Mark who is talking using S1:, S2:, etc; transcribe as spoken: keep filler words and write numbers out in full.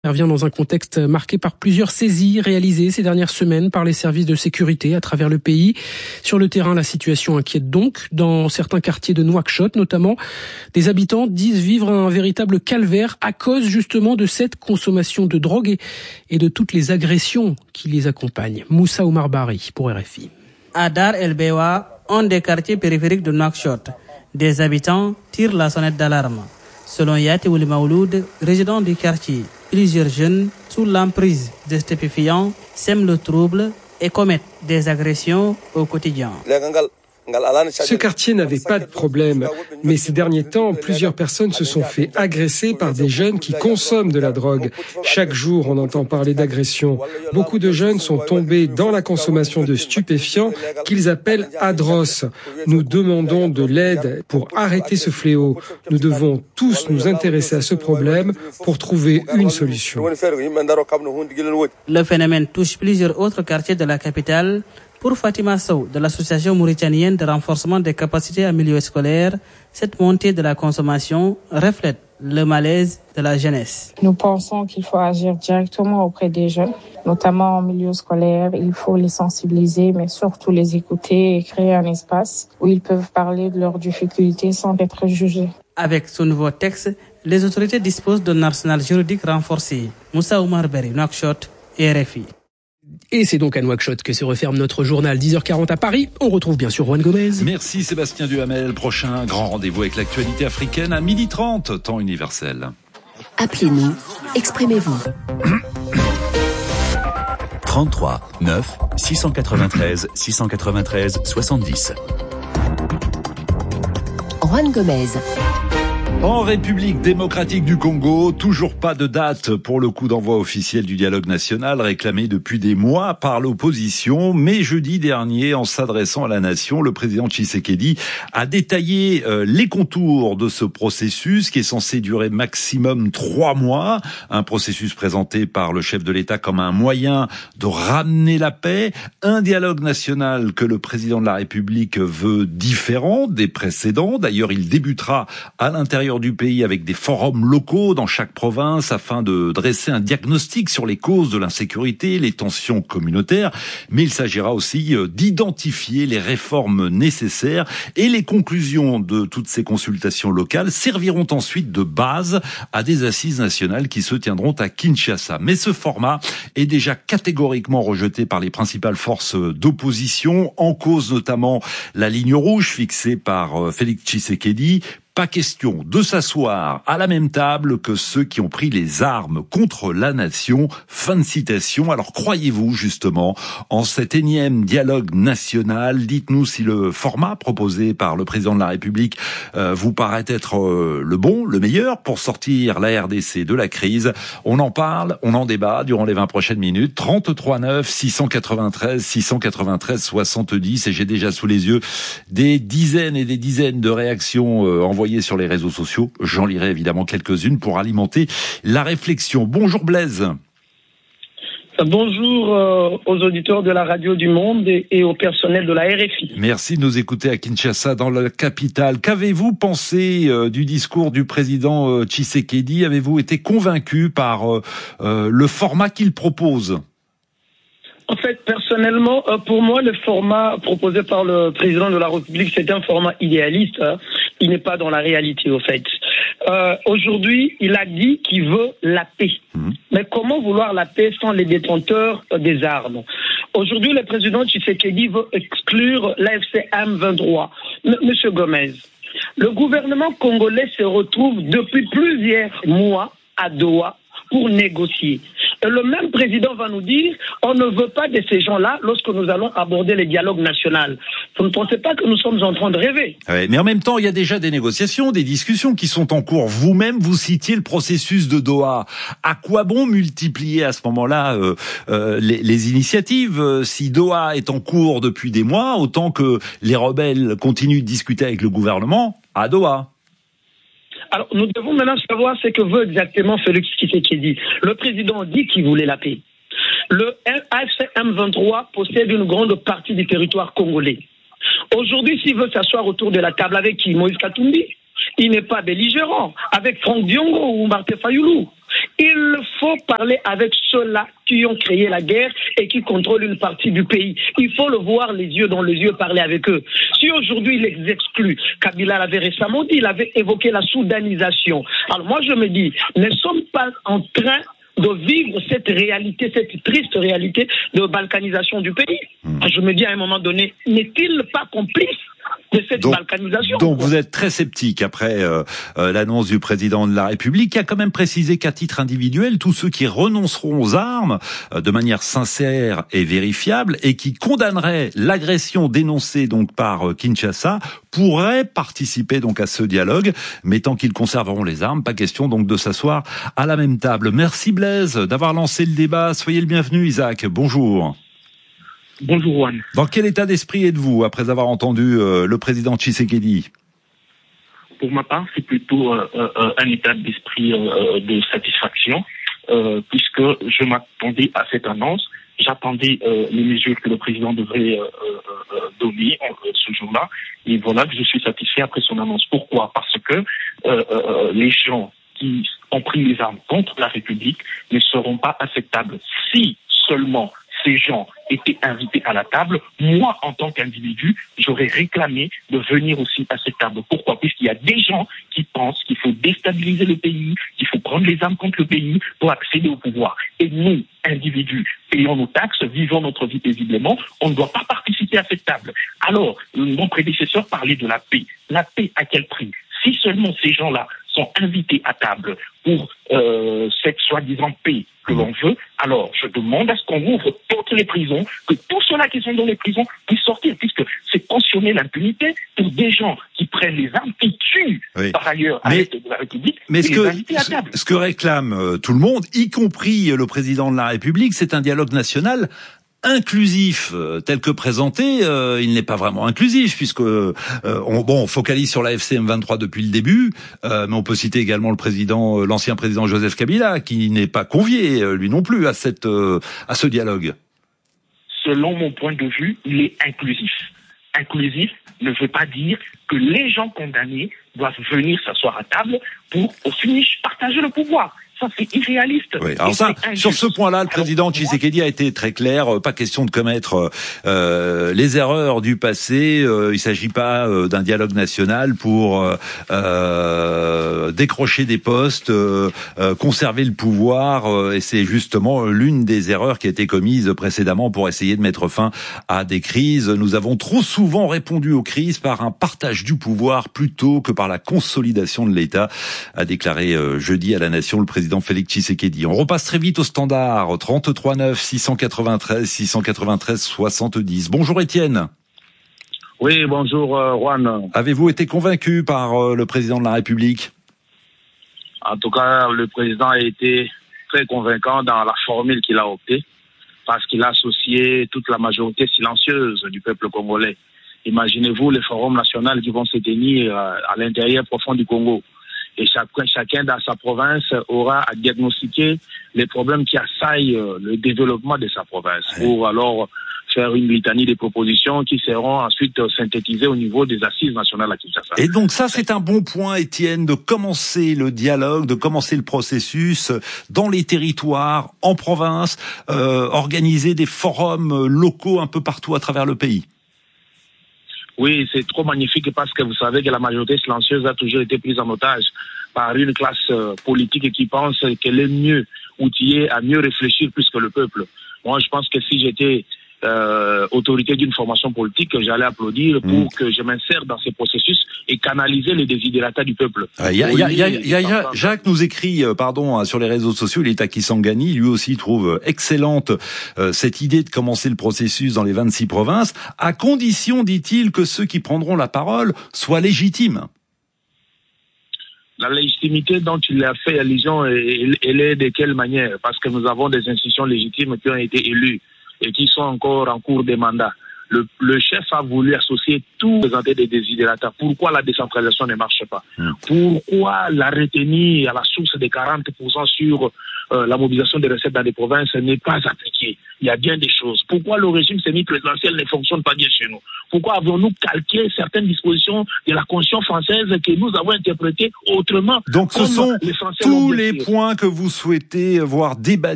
S1: Intervient dans un contexte marqué par plusieurs saisies réalisées ces dernières semaines par les services de sécurité à travers le pays. Sur le terrain, la situation inquiète donc. Dans certains quartiers de Nouakchott, notamment, des habitants disent vivre un véritable calvaire à cause justement de cette consommation de drogue et de toutes les agressions qui les accompagnent. Moussa Oumar Bari pour R F I.
S2: À Dar El Bewa, un des quartiers périphériques de Nouakchott, des habitants tirent la sonnette d'alarme. Selon Yati Ouli Maouloud, résident du quartier, plusieurs jeunes, sous l'emprise des stupéfiants, sèment le trouble et commettent des agressions au quotidien.
S3: Ce quartier n'avait pas de problème, mais ces derniers temps, plusieurs personnes se sont fait agresser par des jeunes qui consomment de la drogue. Chaque jour, on entend parler d'agressions. Beaucoup de jeunes sont tombés dans la consommation de stupéfiants qu'ils appellent adros. Nous demandons de l'aide pour arrêter ce fléau. Nous devons tous nous intéresser à ce problème pour trouver une solution.
S2: Le phénomène touche plusieurs autres quartiers de la capitale. Pour Fatima Sow, de l'association mauritanienne de renforcement des capacités en milieu scolaire, cette montée de la consommation reflète le malaise de la jeunesse.
S4: Nous pensons qu'il faut agir directement auprès des jeunes, notamment en milieu scolaire. Il faut les sensibiliser, mais surtout les écouter et créer un espace où ils peuvent parler de leurs difficultés sans être jugés.
S2: Avec ce nouveau texte, les autorités disposent d'un arsenal juridique renforcé. Moussa Oumar Bari, Nouakchott, R F I.
S1: Et c'est donc à Nouakchott que se referme notre journal. dix heures quarante à Paris. On retrouve bien sûr Juan Gomez.
S5: Merci Sébastien Duhamel. Prochain grand rendez-vous avec l'actualité africaine à midi trente, temps universel.
S6: Appelez-nous, exprimez-vous.
S7: trente-trois neuf six cent quatre-vingt-treize six cent quatre-vingt-treize soixante-dix.
S6: Juan Gomez.
S5: En République démocratique du Congo, toujours pas de date pour le coup d'envoi officiel du dialogue national réclamé depuis des mois par l'opposition. Mais jeudi dernier, en s'adressant à la nation, le président Tshisekedi a détaillé euh, les contours de ce processus qui est censé durer maximum trois mois. Un processus présenté par le chef de l'État comme un moyen de ramener la paix. Un dialogue national que le président de la République veut différent des précédents. D'ailleurs, il débutera à l'intérieur du pays avec des forums locaux dans chaque province afin de dresser un diagnostic sur les causes de l'insécurité, les tensions communautaires, mais il s'agira aussi d'identifier les réformes nécessaires et les conclusions de toutes ces consultations locales serviront ensuite de base à des assises nationales qui se tiendront à Kinshasa. Mais ce format est déjà catégoriquement rejeté par les principales forces d'opposition, en cause notamment la ligne rouge fixée par Félix Tshisekedi. Pas question de s'asseoir à la même table que ceux qui ont pris les armes contre la nation. Fin de citation. Alors croyez-vous justement en cet énième dialogue national? Dites-nous si le format proposé par le président de la République euh, vous paraît être euh, le bon, le meilleur pour sortir la R D C de la crise. On en parle, on en débat durant les vingt prochaines minutes. trente-trois neuf six cent quatre-vingt-treize six cent quatre-vingt-treize soixante-dix et j'ai déjà sous les yeux des dizaines et des dizaines de réactions euh, envoyées sur les réseaux sociaux. J'en lirai évidemment quelques-unes pour alimenter la réflexion. Bonjour Blaise.
S8: Bonjour euh, aux auditeurs de la radio du Monde et, et au personnel de la R F I.
S5: Merci de nous écouter à Kinshasa, dans la capitale. Qu'avez-vous pensé euh, du discours du président euh, Tshisekedi? Avez-vous été convaincu par euh, euh, le format qu'il propose?
S8: En fait, personnellement, pour moi, le format proposé par le président de la République, c'est un format idéaliste. Hein. Il n'est pas dans la réalité, au fait. Euh, aujourd'hui, il a dit qu'il veut la paix. Mmh. Mais comment vouloir la paix sans les détenteurs des armes? Aujourd'hui, le président Tshisekedi veut exclure l'A F C M vingt-trois. M- Monsieur Gomez, le gouvernement congolais se retrouve depuis plusieurs mois à Doha pour négocier. Et le même président va nous dire on ne veut pas de ces gens-là lorsque nous allons aborder les dialogues nationaux. Vous ne pensez pas que nous sommes en train de rêver?
S5: Ouais, mais en même temps, il y a déjà des négociations, des discussions qui sont en cours. Vous-même, vous citiez le processus de Doha. À quoi bon multiplier à ce moment-là euh, euh, les, les initiatives? Si Doha est en cours depuis des mois, autant que les rebelles continuent de discuter avec le gouvernement à Doha.
S8: Alors, nous devons maintenant savoir ce que veut exactement Félix Tshisekedi. Le président dit qu'il voulait la paix. Le A F C M vingt-trois possède une grande partie du territoire congolais. Aujourd'hui, s'il veut s'asseoir autour de la table avec qui? Moïse Katumbi. Il n'est pas belligérant avec Franck Diongo ou Martin Fayoulou. Il faut parler avec ceux-là qui ont créé la guerre et qui contrôlent une partie du pays. Il faut le voir les yeux dans les yeux, parler avec eux. Si aujourd'hui il les exclut, Kabila l'avait récemment dit, il avait évoqué la soudanisation. Alors moi je me dis, ne sommes pas en train de vivre cette réalité, cette triste réalité de balkanisation du pays. Mmh. Je me dis à un moment donné, n'est-il pas complice de cette donc, balkanisation?
S5: Donc vous êtes très sceptique après euh, euh, l'annonce du président de la République, qui a quand même précisé qu'à titre individuel, tous ceux qui renonceront aux armes euh, de manière sincère et vérifiable et qui condamneraient l'agression dénoncée donc par euh, Kinshasa pourraient participer donc à ce dialogue, mais tant qu'ils conserveront les armes, pas question donc de s'asseoir à la même table. Merci Blaise d'avoir lancé le débat. Soyez le bienvenu Isaac. Bonjour.
S9: Bonjour Juan.
S5: Dans quel état d'esprit êtes-vous après avoir entendu euh, le président Tshisekedi?
S9: Pour ma part, c'est plutôt euh, euh, un état d'esprit euh, de satisfaction, euh, puisque je m'attendais à cette annonce. J'attendais euh, les mesures que le président devrait euh, euh, donner euh, ce jour-là. Et voilà que je suis satisfait après son annonce. Pourquoi? Parce que euh, euh, les gens qui ont pris les armes contre la République ne seront pas acceptables. Si seulement ces gens étaient invités à la table, moi, en tant qu'individu, j'aurais réclamé de venir aussi à cette table. Pourquoi? Puisqu'il y a des gens qui pensent qu'il faut déstabiliser le pays, qu'il faut prendre les armes contre le pays pour accéder au pouvoir. Et nous, individus, payons nos taxes, vivons notre vie paisiblement, on ne doit pas participer à cette table. Alors, mon prédécesseur parlait de la paix. La paix à quel prix? Si seulement ces gens-là sont invités à table pour euh, cette soi-disant paix que l'on veut, alors je demande à ce qu'on ouvre toutes les prisons, que tous ceux-là qui sont dans les prisons puissent sortir, puisque c'est cautionner l'impunité pour des gens qui prennent les armes, qui tuent oui. par ailleurs à l'est de la République,
S5: mais ce
S9: et
S5: que,
S9: les inviter à table.
S5: Ce que réclame euh, tout le monde, y compris le président de la République, c'est un dialogue national inclusif euh, tel que présenté, euh, il n'est pas vraiment inclusif puisque euh, on, bon, on focalise sur la F C M vingt-trois depuis le début, euh, mais on peut citer également le président, euh, l'ancien président Joseph Kabila, qui n'est pas convié euh, lui non plus à cette euh, à ce dialogue.
S9: Selon mon point de vue, il est inclusif. Inclusif ne veut pas dire que les gens condamnés doivent venir s'asseoir à table pour au finish partager le pouvoir. Ça, c'est irréaliste.
S5: Oui. Alors ça, sur ce point-là, le président Alors, Tshisekedi moi... a été très clair. Pas question de commettre euh, les erreurs du passé. Euh, il s'agit pas euh, d'un dialogue national pour euh, euh, décrocher des postes, euh, euh, conserver le pouvoir. Euh, et c'est justement l'une des erreurs qui a été commise précédemment pour essayer de mettre fin à des crises. Nous avons trop souvent répondu aux crises par un partage du pouvoir plutôt que par la consolidation de l'État, a déclaré euh, jeudi à la Nation le président Félix Tshisekedi. On repasse très vite au standard trente-trois neuf six cent quatre-vingt-treize six cent quatre-vingt-treize soixante-dix. Bonjour Étienne.
S10: Oui, bonjour euh, Juan.
S5: Avez-vous été convaincu par euh, le président de la République?
S10: En tout cas, le président a été très convaincant dans la formule qu'il a optée, parce qu'il a associé toute la majorité silencieuse du peuple congolais. Imaginez-vous les forums nationaux qui vont se tenir euh, à l'intérieur profond du Congo. Et chacun, chacun dans sa province aura à diagnostiquer les problèmes qui assaillent le développement de sa province, ouais. pour alors faire une litanie de propositions qui seront ensuite synthétisées au niveau des assises nationales à Kinshasa.
S5: Et donc ça, c'est un bon point, Étienne, de commencer le dialogue, de commencer le processus dans les territoires, en province, euh, organiser des forums locaux un peu partout à travers le pays.
S10: Oui, c'est trop magnifique parce que vous savez que la majorité silencieuse a toujours été prise en otage par une classe euh, politique qui pense qu'elle est mieux outillée à mieux réfléchir plus que le peuple. Moi, je pense que si j'étais euh, autorité d'une formation politique, j'allais applaudir pour mmh. que je m'insère dans ce processus et canaliser les désidérata du peuple.
S5: Il y a, y a, y a, y a, y a, Jacques nous écrit, euh, pardon, sur les réseaux sociaux, il est à Kisangani, lui aussi trouve excellente euh, cette idée de commencer le processus dans les vingt-six provinces, à condition, dit-il, que ceux qui prendront la parole soient légitimes.
S10: La légitimité dont il a fait allusion, elle, elle est de quelle manière? Parce que nous avons des institutions légitimes qui ont été élues et qui sont encore en cours de mandat. Le, le chef a voulu associer tout, présenter des désidérata. Pourquoi la décentralisation ne marche pas? Mmh. Pourquoi la retenir à la source des quarante pour cent sur euh, la mobilisation des recettes dans les provinces n'est pas appliquée. Il y a bien des choses. Pourquoi le régime semi-présidentiel ne fonctionne pas bien chez nous? Pourquoi avons-nous calqué certaines dispositions de la Constitution française que nous avons interprétées autrement?
S5: Donc ce sont tous les points que vous souhaitez voir débattus